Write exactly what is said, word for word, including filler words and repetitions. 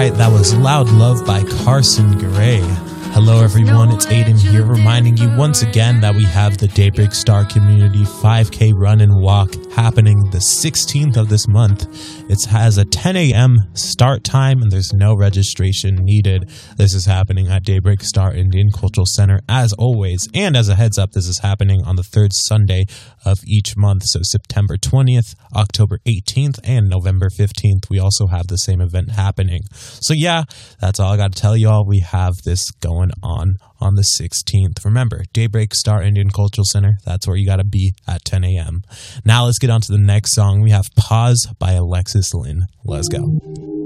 right, that was Loud Love by Carson Gray. Hello everyone, it's Aiden here reminding you once again that we have the Daybreak Star Community five K Run and Walk happening the sixteenth of this month. It has a ten a m start time and there's no registration needed. This is happening at Daybreak Star Indian Cultural Center as always. And as a heads up, this is happening on the third Sunday of each month. So September twentieth, October eighteenth, and November fifteenth. We also have the same event happening. So yeah, that's all I got to tell you all. We have this going on on the sixteenth. Remember, Daybreak Star Indian Cultural Center, that's where you got to be at ten a m Now let's get on to the next song. We have Pause by Alexis Lynn. Let's go.